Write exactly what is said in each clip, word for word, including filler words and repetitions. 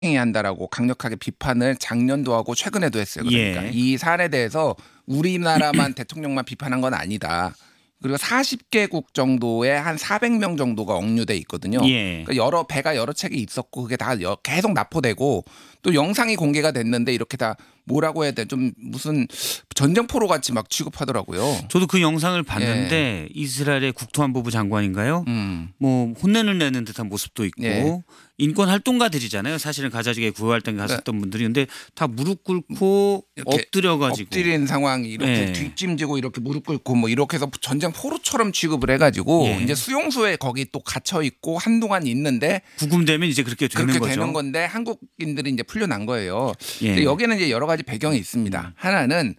해야 한다라고 강력하게 비판을 작년도 하고 최근에도 했어요. 그러니까 예. 이 사안에 대해서 우리나라만 대통령만 비판한 건 아니다. 그리고 사십 개국 정도에 한 사백 명 정도가 억류돼 있거든요. 예. 그러니까 여러 배가 여러 척이 있었고 그게 다 여- 계속 납포되고 또 영상이 공개가 됐는데 이렇게 다 뭐라고 해야 돼? 좀 무슨 전쟁포로 같이 막 취급하더라고요. 저도 그 영상을 봤는데 이스라엘의 국토안보부 장관인가요? 음. 뭐 혼내는 내는 듯한 모습도 있고 예. 인권 활동가들이잖아요. 사실은 가자 지구에 구호 활동 갔었던 분들이 근데 다 무릎 꿇고 이렇게 엎드려 가지고 엎드린 상황이 이렇게 예. 뒷짐지고 이렇게 무릎 꿇고 뭐 이렇게 해서 전쟁 포로처럼 취급을 해가지고 예. 이제 수용소에 거기 또 갇혀 있고 한동안 있는데 구금되면 이제 그렇게 되는 그렇게 거죠. 되는 건데 한국인들이 이제 풀려난 거예요. 예. 근데 여기는 이제 여러 가지 배경이 있습니다. 하나는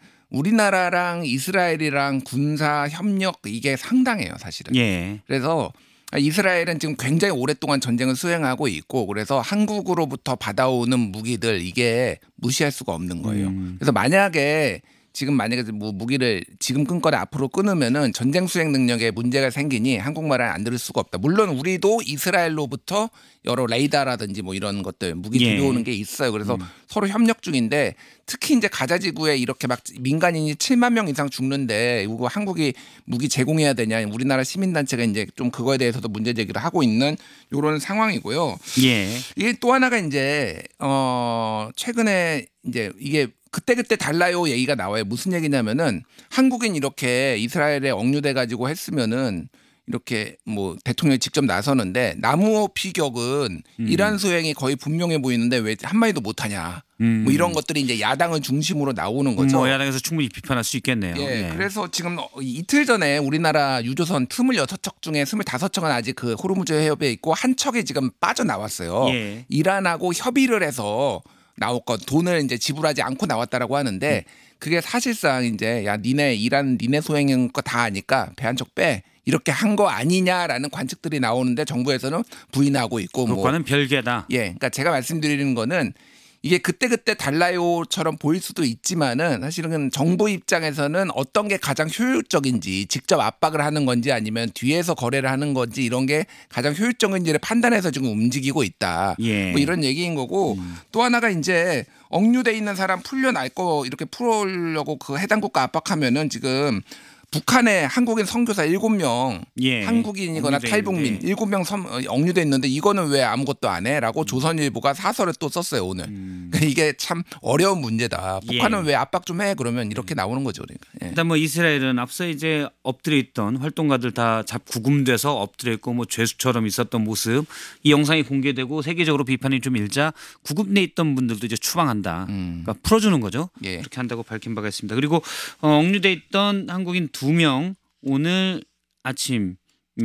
우리나라랑 이스라엘이랑 군사 협력 이게 상당해요, 사실은. 예. 그래서 이스라엘은 지금 굉장히 오랫동안 전쟁을 수행하고 있고 그래서 한국으로부터 받아오는 무기들 이게 무시할 수가 없는 거예요. 음. 그래서 만약에 지금 만약에 뭐 무기를 지금 끊거나 앞으로 끊으면은 전쟁 수행 능력에 문제가 생기니 한국말을 안 들을 수가 없다. 물론 우리도 이스라엘로부터 여러 레이더라든지 뭐 이런 것들 무기 예. 들여오는 게 있어요. 그래서 음. 서로 협력 중인데 특히 이제 가자 지구에 이렇게 막 민간인이 칠만 명 이상 죽는데 이거 한국이 무기 제공해야 되냐? 우리나라 시민 단체가 이제 좀 그거에 대해서도 문제 제기를 하고 있는 이런 상황이고요. 예. 이게 또 하나가 이제 어 최근에 이제 이게 그때그때 달라요 얘기가 나와요. 무슨 얘기냐면은 한국인 이렇게 이스라엘에 억류돼 가지고 했으면은 이렇게 뭐 대통령이 직접 나서는데 남우호 피격은 음. 이란 수행이 거의 분명해 보이는데 왜 한마디도 못하냐. 음. 뭐 이런 것들이 이제 야당을 중심으로 나오는 거죠. 뭐 야당에서 충분히 비판할 수 있겠네요. 예, 예. 그래서 지금 이틀 전에 우리나라 유조선 스물여섯 척 중에 스물다섯 척은 아직 그 호르무즈 해협에 있고 한 척이 지금 빠져나왔어요. 예. 이란하고 협의를 해서 나왔건 돈을 이제 지불하지 않고 나왔다라고 하는데 그게 사실상 이제 야 니네 이란 니네 소행인 거 다 아니까 배 한 척 빼. 이렇게 한 거 아니냐라는 관측들이 나오는데 정부에서는 부인하고 있고 뭐 그것과는 별개다. 예, 그러니까 제가 말씀드리는 거는 이게 그때그때 달라요처럼 보일 수도 있지만은 사실은 정부 입장에서는 어떤 게 가장 효율적인지 직접 압박을 하는 건지 아니면 뒤에서 거래를 하는 건지 이런 게 가장 효율적인지를 판단해서 지금 움직이고 있다. 예. 뭐 이런 얘기인 거고 음. 또 하나가 이제 억류돼 있는 사람 풀려날 거 이렇게 풀으려고 그 해당 국가 압박하면은 지금 북한에 한국인 선교사 일곱 명 예. 한국인이거나 억류돼 탈북민 있는데. 일곱 명 억류돼 있는데 이거는 왜 아무것도 안 해? 라고 조선일보가 사설을 또 썼어요 오늘. 음. 이게 참 어려운 문제다. 북한은 예. 왜 압박 좀 해? 그러면 이렇게 나오는 거죠. 그러니까. 예. 일단 뭐 이스라엘은 앞서 이제 엎드려 있던 활동가들 다 잡 구금돼서 엎드려 있고 뭐 죄수처럼 있었던 모습 이 영상이 공개되고 세계적으로 비판이 좀 일자 구금돼 있던 분들도 이제 추방한다. 음. 그러니까 풀어주는 거죠. 예. 그렇게 한다고 밝힌 바가 있습니다. 그리고 어, 억류돼 있던 한국인 두 명 오늘 아침에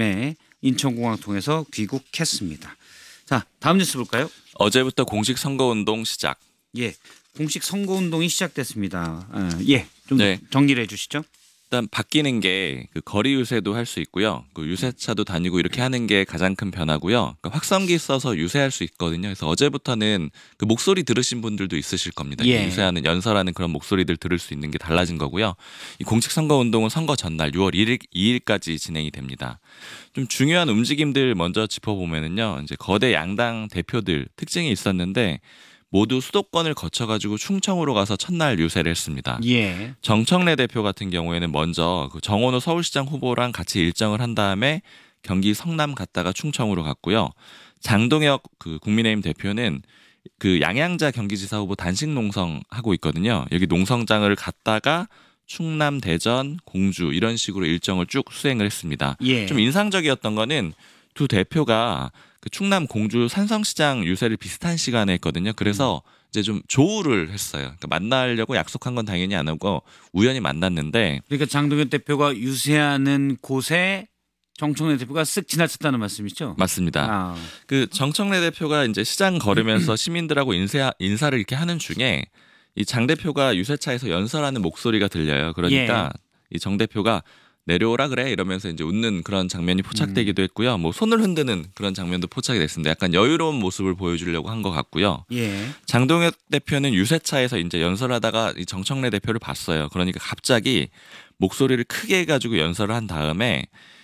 인천공항 통해서 귀국했습니다. 자 다음 뉴스 볼까요? 어제부터 공식 선거운동 시작. 예, 공식 선거운동이 시작됐습니다. 어, 예, 좀 네. 정리를 해주시죠. 일단 바뀌는 게 그 거리 유세도 할 수 있고요. 그 유세차도 다니고 이렇게 하는 게 가장 큰 변화고요. 그러니까 확성기 써서 유세할 수 있거든요. 그래서 어제부터는 그 목소리 들으신 분들도 있으실 겁니다. 예. 유세하는 연설하는 그런 목소리들 들을 수 있는 게 달라진 거고요. 이 공식 선거운동은 선거 전날 유월 일일, 이일까지 진행이 됩니다. 좀 중요한 움직임들 먼저 짚어보면은요. 이제 거대 양당 대표들 특징이 있었는데 모두 수도권을 거쳐가지고 충청으로 가서 첫날 유세를 했습니다. 예. 정청래 대표 같은 경우에는 먼저 그 정원호 서울시장 후보랑 같이 일정을 한 다음에 경기 성남 갔다가 충청으로 갔고요. 장동혁 그 국민의힘 대표는 그 양양자 경기지사 후보 단식 농성 하고 있거든요. 여기 농성장을 갔다가 충남, 대전, 공주 이런 식으로 일정을 쭉 수행을 했습니다. 예. 좀 인상적이었던 거는 두 대표가 그 충남 공주 산성시장 유세를 비슷한 시간에 했거든요. 그래서 이제 좀 조우를 했어요. 그러니까 만나려고 약속한 건 당연히 안 하고 우연히 만났는데 그러니까 장동현 대표가 유세하는 곳에 정청래 대표가 쓱 지나쳤다는 말씀이죠? 맞습니다. 아. 그 정청래 대표가 이제 시장 걸으면서 시민들하고 인사, 인사를 이렇게 하는 중에 이 장 대표가 유세차에서 연설하는 목소리가 들려요. 그러니까 이 정 대표가 내려오라 그래 이러면서 이제 웃는 그런 장면이 포착되기도 했고요. 뭐 손을 흔드는 그런 장면도 포착이 됐습니다. 약간 여유로운 모습을 보여주려고 한 것 같고요. 예. 장동혁 대표는 유세차에서 이제 연설하다가 이 정청래 대표를 봤어요. 그러니까 갑자기 목소리를 크게 해가지고 연설을 한 다음에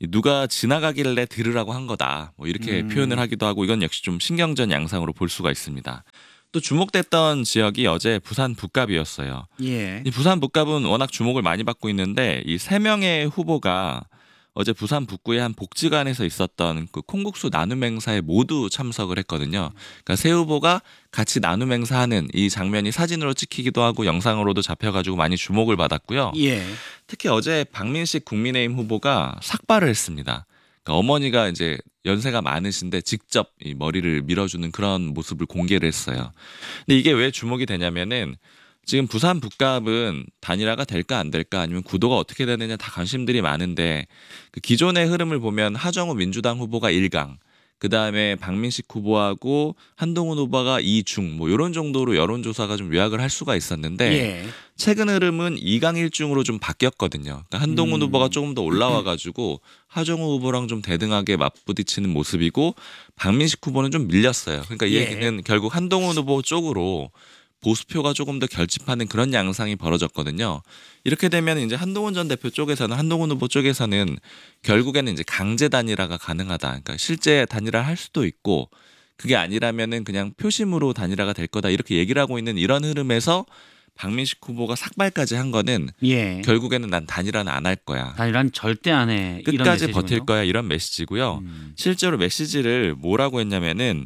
이 누가 지나가길래 들으라고 한 거다. 뭐 이렇게 음. 표현을 하기도 하고 이건 역시 좀 신경전 양상으로 볼 수가 있습니다. 또 주목됐던 지역이 어제 부산 북갑이었어요. 예. 이 부산 북갑은 워낙 주목을 많이 받고 있는데 이 세 명의 후보가 어제 부산 북구의 한 복지관에서 있었던 그 콩국수 나눔 행사에 모두 참석을 했거든요. 그러니까 세 후보가 같이 나눔 행사하는 이 장면이 사진으로 찍히기도 하고 영상으로도 잡혀가지고 많이 주목을 받았고요. 예. 특히 어제 박민식 국민의힘 후보가 삭발을 했습니다. 그러니까 어머니가 이제 연세가 많으신데 직접 이 머리를 밀어주는 그런 모습을 공개를 했어요. 근데 이게 왜 주목이 되냐면은 지금 부산 북갑은 단일화가 될까 안 될까 아니면 구도가 어떻게 되느냐 다 관심들이 많은데 그 기존의 흐름을 보면 하정우 민주당 후보가 일 강, 그 다음에 박민식 후보하고 한동훈 후보가 이 중 뭐 이런 정도로 여론조사가 좀 요약을 할 수가 있었는데 예. 최근 흐름은 이 강 일 중으로 좀 바뀌었거든요. 그러니까 한동훈 음. 후보가 조금 더 올라와가지고 하정우 후보랑 좀 대등하게 맞부딪히는 모습이고 박민식 후보는 좀 밀렸어요. 그러니까 이 예. 얘기는 결국 한동훈 후보 쪽으로 보수표가 조금 더 결집하는 그런 양상이 벌어졌거든요. 이렇게 되면 이제 한동훈 전 대표 쪽에서는 한동훈 후보 쪽에서는 결국에는 이제 강제 단일화가 가능하다. 그러니까 실제 단일화를 할 수도 있고 그게 아니라면은 그냥 표심으로 단일화가 될 거다 이렇게 얘기를 하고 있는 이런 흐름에서 박민식 후보가 삭발까지 한 거는 예. 결국에는 난 단일화는 안 할 거야. 단일화는 절대 안 해. 이런 끝까지 메시지군요. 버틸 거야 이런 메시지고요. 음. 실제로 메시지를 뭐라고 했냐면은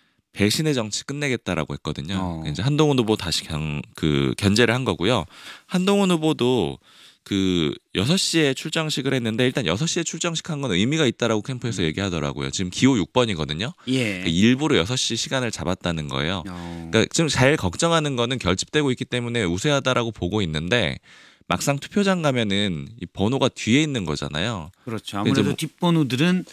배신의 정치 끝내겠다라고 했거든요. 어. 이제 한동훈 후보 다시 경, 그 견제를 한 거고요. 한동훈 후보도 그 여섯 시에 출정식을 했는데 일단 여섯 시에 출정식 한 건 의미가 있다라고 캠프에서 얘기하더라고요. 지금 기호 육 번이거든요. 예. 그러니까 일부러 여섯 시 시간을 잡았다는 거예요. 어. 그러니까 지금 제일 걱정하는 거는 결집되고 있기 때문에 우세하다라고 보고 있는데 막상 투표장 가면은 이 번호가 뒤에 있는 거잖아요. 그렇죠. 이제 아무래도 뭐- 뒷번호들은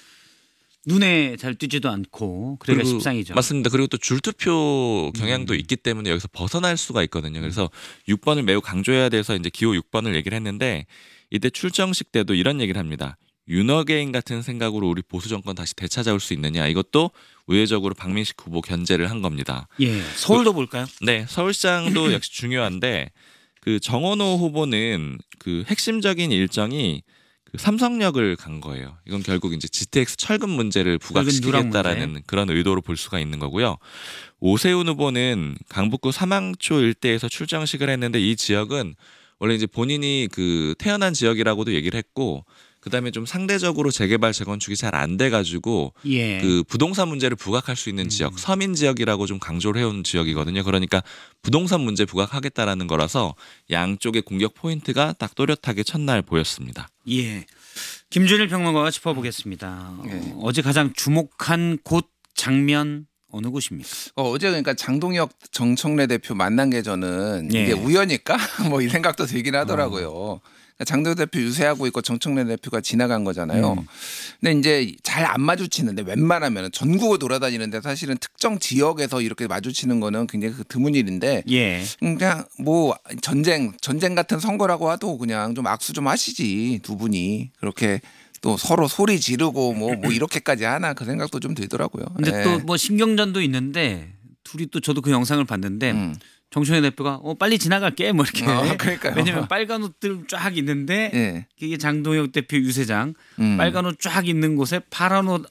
눈에 잘 띄지도 않고 그러기가 그리고 십상이죠. 맞습니다. 그리고 또 줄투표 경향도 음. 있기 때문에 여기서 벗어날 수가 있거든요. 그래서 육 번을 매우 강조해야 돼서 이제 기호 육 번을 얘기를 했는데 이때 출정식 때도 이런 얘기를 합니다. 윤어게인 같은 생각으로 우리 보수 정권 다시 되찾아올 수 있느냐. 이것도 우회적으로 박민식 후보 견제를 한 겁니다. 예. 서울도 볼까요? 네, 서울시장도 역시 중요한데 그 정원호 후보는 그 핵심적인 일정이 그 삼성역을 간 거예요. 이건 결국 이제 지티엑스 철근 문제를 부각시키겠다라는 그런 의도로 볼 수가 있는 거고요. 오세훈 후보는 강북구 삼항초 일대에서 출정식을 했는데 이 지역은 원래 이제 본인이 그 태어난 지역이라고도 얘기를 했고 그다음에 좀 상대적으로 재개발 재건축이 잘 안 돼가지고 예. 그 부동산 문제를 부각할 수 있는 지역, 서민 지역이라고 좀 강조를 해온 지역이거든요. 그러니까 부동산 문제 부각하겠다라는 거라서 양쪽의 공격 포인트가 딱 또렷하게 첫날 보였습니다. 예. 김준일 평론가가 짚어보겠습니다. 예. 어, 어제 가장 주목한 곳 장면 어느 곳입니까? 어, 어제 그러니까 장동혁 정청래 대표 만난 게 저는 예. 이게 우연일까? 뭐 이 생각도 들긴 하더라고요. 그러니까 장동혁 대표 유세하고 있고 정청래 대표가 지나간 거잖아요. 음. 근데 이제 잘 안 마주치는데 웬만하면 전국을 돌아다니는데 사실은 특정 지역에서 이렇게 마주치는 거는 굉장히 그 드문 일인데 예. 그냥 뭐 전쟁 전쟁 같은 선거라고 해도 그냥 좀 악수 좀 하시지 두 분이 그렇게 또 서로 소리 지르고 뭐 뭐 이렇게까지 하나 그 생각도 좀 들더라고요. 근데 예. 또 뭐 신경전도 있는데 둘이 또 저도 그 영상을 봤는데 음. 정청래 대표가 어 빨리 지나갈게 뭐 이렇게. 어, 그러니까요. 왜냐면 빨간 옷들 쫙 있는데 예. 이게 장동혁 대표 유세장 음. 빨간 옷 쫙 있는 곳에 파란 옷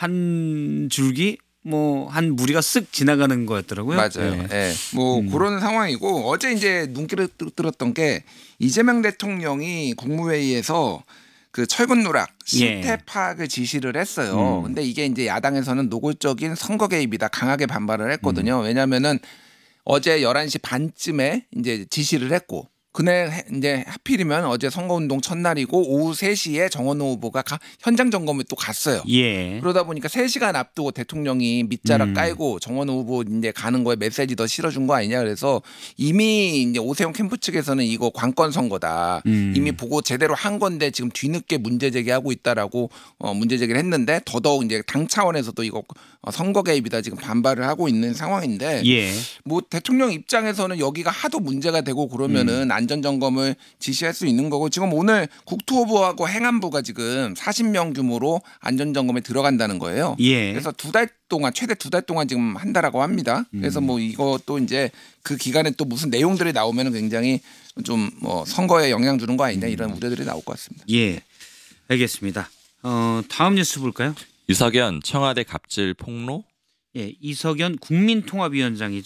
한 줄기 뭐 한 무리가 쓱 지나가는 거였더라고요. 맞아요. 예. 예. 뭐 음. 그런 상황이고 어제 이제 눈길을 뜰- 들었던 게 이재명 대통령이 국무회의에서 그 철근 누락 실태 파악을 지시를 했어요. 음. 근데 이게 이제 야당에서는 노골적인 선거 개입이다 강하게 반발을 했거든요. 음. 왜냐하면은 어제 열한 시 반쯤에 이제 지시를 했고 그날 해- 이제 하필이면 어제 선거운동 첫날이고 오후 세 시에 정원호 후보가 가- 현장 점검을 또 갔어요. 예. 그러다 보니까 세 시간 앞두고 대통령이 밑자락 음. 깔고 정원호 후보 이제 가는 거에 메시지 더 실어준 거 아니냐 그래서 이미 이제 오세훈 캠프 측에서는 이거 관건 선거다. 음. 이미 보고 제대로 한 건데 지금 뒤늦게 문제 제기하고 있다라고 어 문제 제기를 했는데 더더욱 이제 당 차원에서도 이거 어, 선거 개입이다 지금 반발을 하고 있는 상황인데 예. 뭐 대통령 입장에서는 여기가 하도 문제가 되고 그러면은 음. 안전 점검을 지시할 수 있는 거고 지금 오늘 국토부하고 행안부가 지금 사십 명 규모로 안전 점검에 들어간다는 거예요. 예. 그래서 두 달 동안 최대 두 달 동안 지금 한다라고 합니다. 그래서 음. 뭐 이것도 이제 그 기간에 또 무슨 내용들이 나오면은 굉장히 좀 뭐 선거에 영향 주는 거 아니냐 이런 우려들이 나올 것 같습니다. 예. 알겠습니다. 어, 다음 뉴스 볼까요? 이석연 청와대 갑질 폭로. 예, 이석연 국민통합위원장이죠.